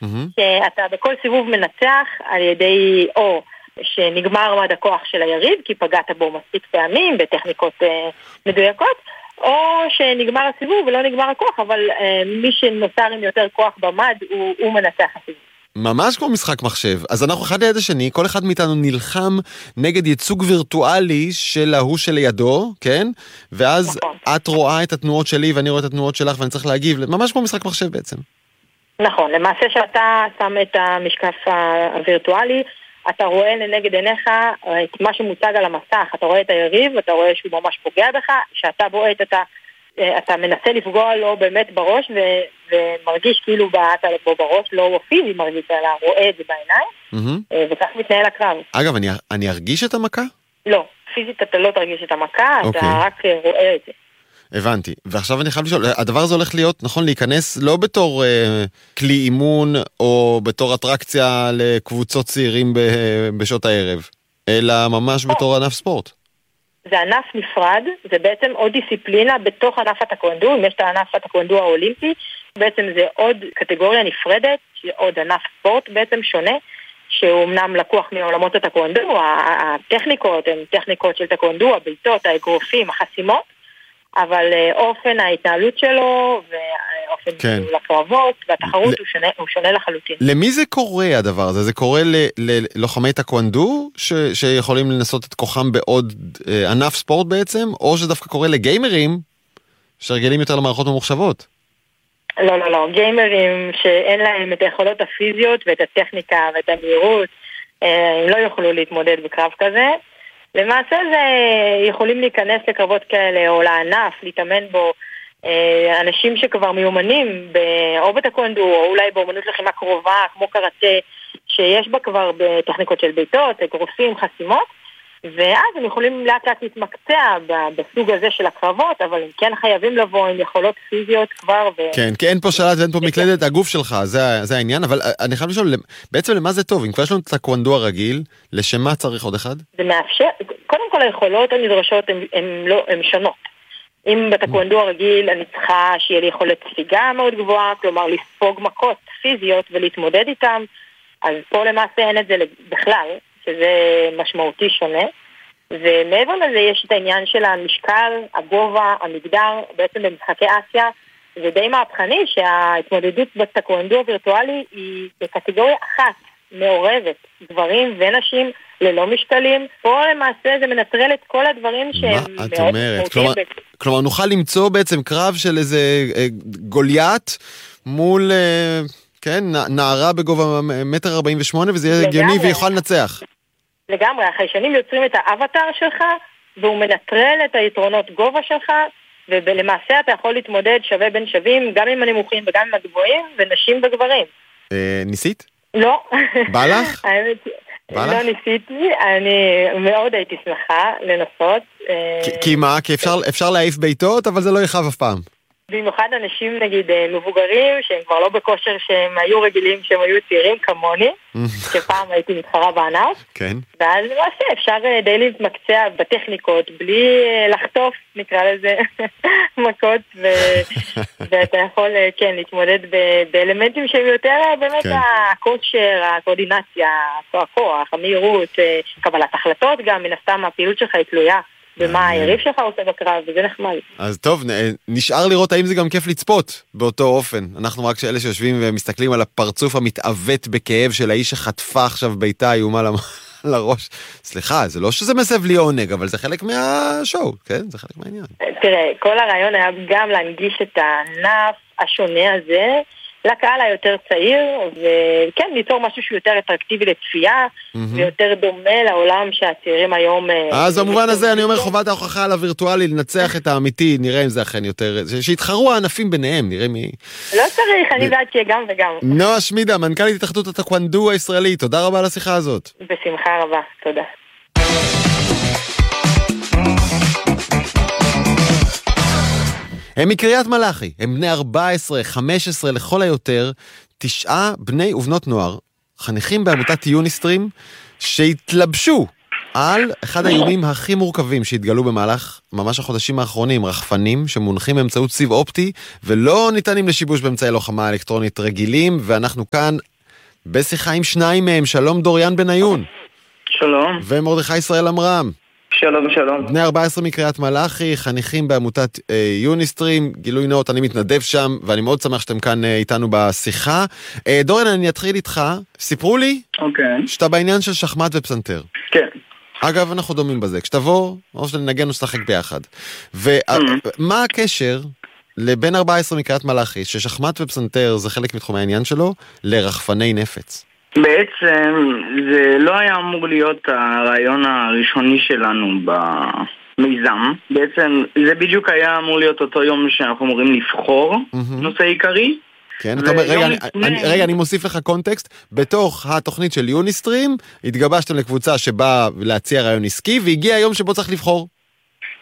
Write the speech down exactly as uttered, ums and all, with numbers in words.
שאתה בכל סיבוב מנצח על ידי או שנגמר מד הכוח של היריב, כי פגעת בו מספיק פעמים בטכניקות אה, מדויקות, או שנגמר הסיבוב ולא נגמר הכוח, אבל אה, מי שנותר עם יותר כוח במד הוא, הוא מנצח הסיבוב. ממש כמו משחק מחשב. אז אנחנו אחד ליד השני, כל אחד מאיתנו נלחם נגד ייצוג וירטואלי של ההוא שלידו, כן? ואז נכון. את רואה את התנועות שלי ואני רואה את התנועות שלך ואני צריך להגיב, ממש כמו משחק מחשב בעצם. נכון, למעשה שאתה שם את המשקף הווירטואלי, אתה רואה לנגד עיניך את מה שמוצג על המסך, אתה רואה את היריב, אתה רואה שהוא ממש פוגע בך, שאתה בועט, אתה, אתה מנסה לפגוע לו באמת בראש, ו, ומרגיש כאילו בעט בו בראש, לא פיזי מרגיש, אלא רואה את זה בעיניים, mm-hmm. וכך מתנהל הקרב. אגב, אני, אני ארגיש את המכה? לא, פיזית אתה לא תרגיש את המכה, okay. אתה רק רואה את זה. הבנתי, ועכשיו אני חייב לשאול, הדבר הזה הולך להיות, נכון, להיכנס לא בתור אה, כלי אימון או בתור אטרקציה לקבוצות צעירים ב- בשעות הערב, אלא ממש בתור ענף ספורט. זה ענף נפרד, זה בעצם עוד דיסציפלינה בתוך ענף הטקוונדו, אם יש את הענף הטקוונדו האולימפי, בעצם זה עוד קטגוריה נפרדת, עוד ענף ספורט בעצם שונה, שהוא אמנם לקוח מעולמות הטקוונדו, הטכניקות הן טכניקות של טקוונדו, הביתות, האגרופים, החסימות, אבל אופן ההתנהלות שלו ואופן כן. לקרבות והתחרות ל... הוא, שונה, הוא שונה לחלוטין. למי זה קורה הדבר הזה? זה קורה ללוחמי טקוונדו ש... שיכולים לנסות את כוחם בעוד אה, ענף ספורט בעצם, או שדווקא קורה לגיימרים שרגילים יותר למערכות ממוחשבות? לא, לא, לא. גיימרים שאין להם את היכולות הפיזיות ואת הטכניקה ואת המהירות, אה, הם לא יוכלו להתמודד בקרב כזה. למעשה זה יכולים להיכנס לקרבות כאלה או לענף, להתאמן בו אנשים שכבר מיומנים או בטקוונדו או אולי באומנות לחימה קרובה כמו קראטה שיש בה כבר בטכניקות של ביתות, אגרופים, חסימות, ואז הם יכולים לאט לאט להתמקצע בסוג הזה של הקרבות, אבל הם כן חייבים לבוא עם יכולות פיזיות כבר. ו... כן, כי אין פה שלט ואין פה מקלדת, הגוף שלך, זה, זה העניין, אבל אני חייב לשאול, בעצם למה זה טוב? אם כבר יש לנו טקוונדו הרגיל, לשם מה צריך עוד אחד? זה מאפשר, קודם כל היכולות הנדרשות הן לא, הן שונות. אם בטקוונדו הרגיל אני צריכה שיהיה לי יכולת ספיגה מאוד גבוהה, כלומר לספוג מכות פיזיות ולהתמודד איתם, אז פה למעשה אין את זה בכלל, שזה משמעותי שונה, ומעבר לזה יש את העניין של המשקל, הגובה, המגדר, בעצם במשחקי אסיה, זה די מהפכני שההתמודדות בטקוונדו הווירטואלי היא בקטגוריה אחת, מעורבת, גברים ונשים ללא משקלים, פה למעשה זה מנטרל את כל הדברים שהם מה את אומרת? כלומר, ב... כלומר נוכל למצוא בעצם קרב של איזה אה, גוליית מול... אה... כן, נערה בגובה מטר ארבעים ושמונה, וזה יהיה הגיוני ויוכל לנצח. לגמרי, החיישנים יוצרים את האבטר שלך, והוא מנטרל את היתרונות גובה שלך, ולמעשה אתה יכול להתמודד שווה בין שווים, גם עם הנמוכים וגם עם הגבוהים, ונשים וגברים. אה, ניסית? לא. בא לך? בא לך? לא ניסיתי, אני מאוד הייתי שמחה לנסות. כי מה? כי אפשר להעיף ביתות, אבל זה לא יחב אף פעם. במיוחד אנשים נגיד מבוגרים שהם כבר לא בכושר שהם היו רגילים שהם היו צעירים כמוני שפעם הייתי מתחרה בענף כן. ואז למעשה אפשר די להתמקצע בטכניקות בלי לחטוף נקרא לזה מכות ו... ואתה יכול כן להתמודד ב... באלמנטים שהם יותר באמת כן. הכושר, הקואורדינציה, הכוח, המהירות, קבלת החלטות גם מן הסתם הפעילות שלך היא תלויה ומה היריב שלך עושה בקרב, וזה נחמד. אז טוב, נשאר לראות האם זה גם כיף לצפות באותו אופן. אנחנו רק שאלה שיושבים ומסתכלים על הפרצוף המתעוות בכאב של האיש שחטפה עכשיו ביתה איומה לראש. סליחה, זה לא שזה מסב לי עונג, אבל זה חלק מהשואו, כן? זה חלק מהעניין. תראה, כל הרעיון היה גם להנגיש את הענף השונה הזה, לקהל היותר צעיר, וכן, ליצור משהו שהוא יותר אטרקטיבי לצפייה, ויותר דומה לעולם שהצעירים היום... אז במובן הזה אני אומר חובת ההוכחה על הווירטואלי, לנצח את האמיתי, נראה אם זה אכן יותר... שיתחרו הענפים ביניהם, נראה מי... לא צריך, אני בעד שיהיה גם וגם. נועה שמידה, מנכ"לית התאחדות הטקוונדו הישראלית, תודה רבה על השיחה הזאת. בשמחה רבה, תודה. הם מקריית מלאכי, הם בני ארבע עשרה, חמש עשרה לכל היותר, תשעה בני ובנות נוער, חניכים בעמותת יוניסטרים, שהתלבשו על אחד האיומים הכי מורכבים שהתגלו במהלך ממש החודשים האחרונים, רחפנים שמונחים באמצעות סיב אופטי, ולא ניתנים לשיבוש באמצעי לוחמה אלקטרונית רגילים, ואנחנו כאן בשיחה עם שניים מהם, שלום דוריאן בניון. שלום. ומרדכי ישראל אמרם. שלום, שלום. בני ארבע עשרה מקריית מלאכי, חניכים בעמותת אה, יוניסטרים, גילוי נאות, אני מתנדב שם, ואני מאוד שמח שאתם כאן אה, איתנו בשיחה. אה, דוריאן, אני אתחיל איתך. סיפרו לי אוקיי. שאתה בעניין של שחמט ופסנתר. כן. אגב, אנחנו דומים בזה. כשתבוא, או שננגן או ששחק ביחד. ומה הקשר לבין ארבע עשרה מקריית מלאכי, ששחמט ופסנתר זה חלק מתחומי העניין שלו, לרחפני נפץ? בעצם זה לא היה אמור להיות הרעיון הראשוני שלנו במיזם. בעצם זה בדיוק היה אמור להיות אותו יום שאנחנו אמורים לבחור נושא עיקרי. כן, אתה אומר, רגע, אני, רגע, אני מוסיף לך קונטקסט. בתוך התוכנית של יוניסטרים, התגבשתם לקבוצה שבאה להציע רעיון עסקי, והגיע היום שבו צריך לבחור.